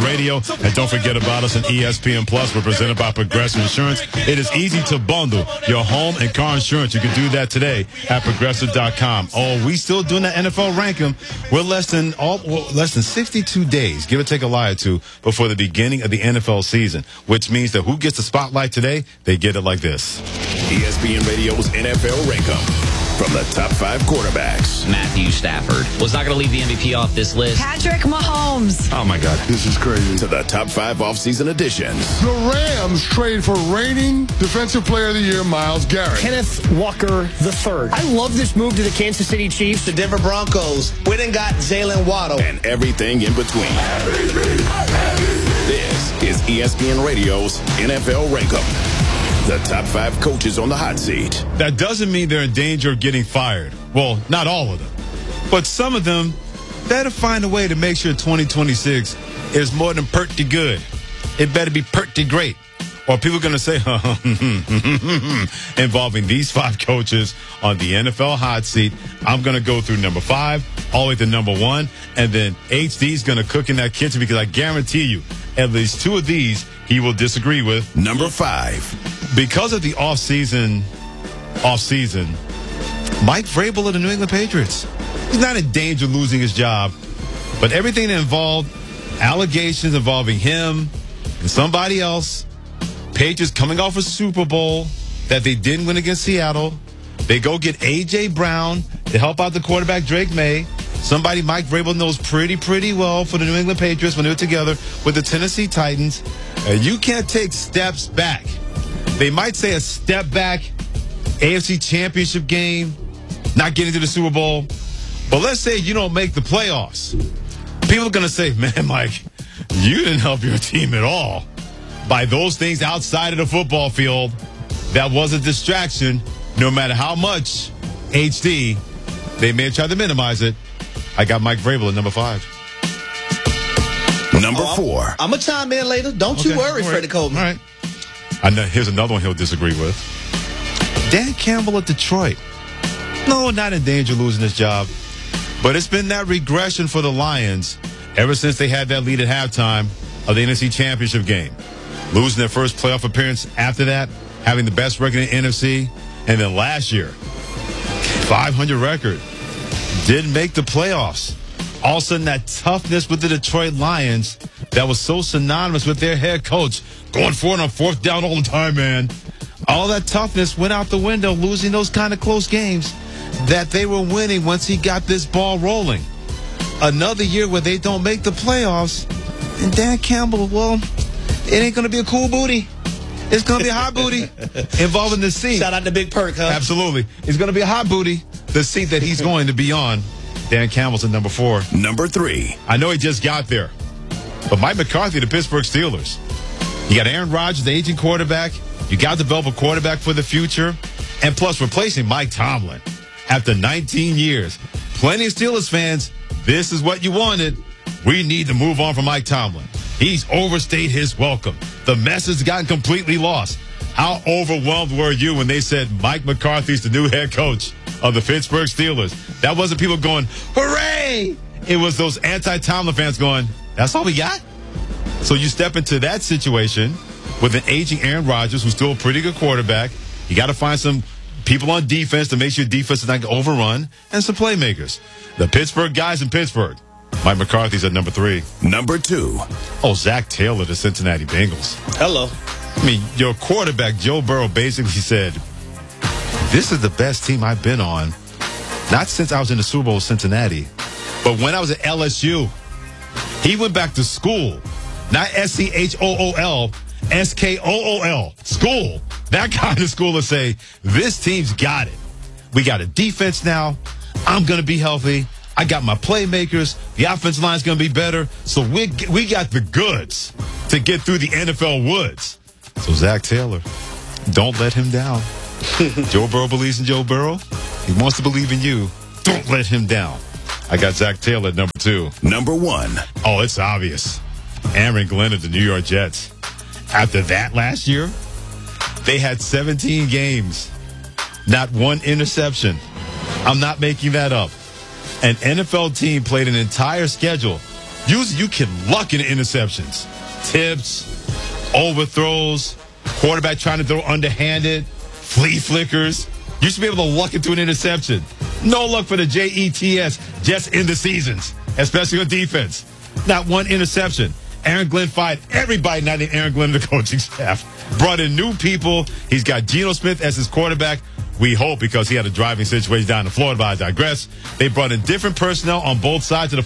Radio. And don't forget about us on ESPN Plus. We're presented by Progressive Insurance. It is easy to bundle your home and car insurance. You can do that today at Progressive.com. Oh, we still doing that NFL ranking. We're less than 62 days, give or take a lie or two, before the beginning of the NFL season, which means that who gets the spotlight today, they get it like this. ESPN Radio's NFL Rankum. From the top 5 quarterbacks. Matthew Stafford was not going to leave the MVP off this list. Patrick Mahomes. Oh, my God. This is crazy. To the top 5 offseason additions. The Rams trade for reigning Defensive Player of the Year, Myles Garrett. Kenneth Walker III. I love this move to the Kansas City Chiefs. The Denver Broncos went and got Jalen Waddle. And everything in between. This is ESPN Radio's NFL Rankum. The top 5 coaches on the hot seat. That doesn't mean they're in danger of getting fired. Well, not all of them. But some of them better find a way to make sure 2026 is more than pretty good. It better be pretty great. Or people are going to say, involving these 5 coaches on the NFL hot seat. I'm going to go through number 5 all the way to number 1. And then HD's going to cook in that kitchen because I guarantee you, at least 2 of these he will disagree with. Number 5. Because of the offseason, Mike Vrabel of the New England Patriots. He's not in danger of losing his job, but everything that involved allegations involving him and somebody else, Patriots coming off a Super Bowl that they didn't win against Seattle. They go get A.J. Brown to help out the quarterback, Drake May. Somebody Mike Vrabel knows pretty well for the New England Patriots when they were together with the Tennessee Titans. You can't take steps back. They might say a step back, AFC Championship game, not getting to the Super Bowl. But let's say you don't make the playoffs. People are going to say, man, Mike, you didn't help your team at all by those things outside of the football field. That was a distraction, no matter how much HD they may have tried to minimize it. I got Mike Vrabel at number 5. Number 4. I'm going to chime in later. Don't you worry, Freddie Coleman. All right. I know, here's another one he'll disagree with. Dan Campbell at Detroit. No, not in danger of losing his job. But it's been that regression for the Lions ever since they had that lead at halftime of the NFC Championship game. Losing their first playoff appearance after that, having the best record in the NFC. And then last year, 500 record. Didn't make the playoffs. All of a sudden, that toughness with the Detroit Lions that was so synonymous with their head coach going for it on 4th down all the time, man. All that toughness went out the window, losing those kind of close games that they were winning once he got this ball rolling. Another year where they don't make the playoffs, and Dan Campbell, well, it ain't going to be a cool booty. It's going to be a hot booty involving the seat. Shout out to Big Perk, huh? Absolutely. It's going to be a hot booty, the seat that he's going to be on. Dan Campbell's at number 4. Number 3. I know he just got there, but Mike McCarthy, the Pittsburgh Steelers. You got Aaron Rodgers, the aging quarterback. You got to develop a quarterback for the future. And plus, replacing Mike Tomlin after 19 years. Plenty of Steelers fans, this is what you wanted. We need to move on from Mike Tomlin. He's overstayed his welcome. The message has gotten completely lost. How overwhelmed were you when they said Mike McCarthy's the new head coach of the Pittsburgh Steelers? That wasn't people going, hooray! It was those anti-Tomlin fans going, that's all we got? So you step into that situation with an aging Aaron Rodgers, who's still a pretty good quarterback. You got to find some people on defense to make sure defense is not going to overrun, and some playmakers. The Pittsburgh guys in Pittsburgh. Mike McCarthy's at number 3. Number 2. Oh, Zach Taylor, the Cincinnati Bengals. Hello. I mean, your quarterback, Joe Burrow, basically said, this is the best team I've been on, not since I was in the Super Bowl with Cincinnati, but when I was at LSU. He went back to school, not SCHOOL, SKOOL, school. That kind of school to say, this team's got it. We got a defense now. I'm going to be healthy. I got my playmakers. The offensive line's going to be better. So we got the goods to get through the NFL woods. So Zach Taylor, don't let him down. Joe Burrow believes in Joe Burrow. He wants to believe in you. Don't let him down. I got Zach Taylor at number 2. Number 1. Oh, it's obvious. Aaron Glenn of the New York Jets. After that last year, they had 17 games. Not one interception. I'm not making that up. An NFL team played an entire schedule You can luck in interceptions. Tips, overthrows, quarterback trying to throw underhanded, flea flickers. You should be able to luck into an interception. No luck for the Jets just in the seasons, especially on defense. Not one interception. Aaron Glenn fired everybody, not named Aaron Glenn, the coaching staff. Brought in new people. He's got Geno Smith as his quarterback. We hope, because he had a driving situation down in Florida, but I digress. They brought in different personnel on both sides of the